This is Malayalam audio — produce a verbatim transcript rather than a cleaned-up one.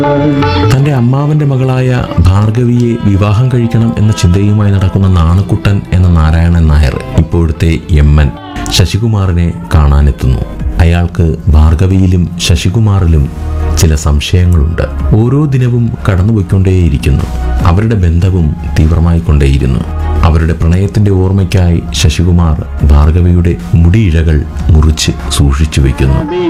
തന്റെ അമ്മാവന്റെ മകളായ ഭാർഗവിയെ വിവാഹം കഴിക്കണം എന്ന ചിന്തയുമായി നടക്കുന്ന നാണക്കുട്ടൻ എന്ന നാരായണൻ നായർ ഇപ്പോഴത്തെ എം എൻ ശശികുമാറിനെ കാണാനെത്തുന്നു. അയാൾക്ക് ഭാർഗവിയിലും ശശികുമാറിലും ചില സംശയങ്ങളുണ്ട്. ഓരോ ദിനവും കടന്നുപോയിക്കൊണ്ടേയിരിക്കുന്നു. അവരുടെ ബന്ധവും തീവ്രമായിക്കൊണ്ടേയിരുന്നു. അവരുടെ പ്രണയത്തിന്റെ ഓർമ്മയ്ക്കായി ശശികുമാർ ഭാർഗവിയുടെ മുടിയിഴകൾ മുറിച്ച് സൂക്ഷിച്ചു വയ്ക്കുന്നു.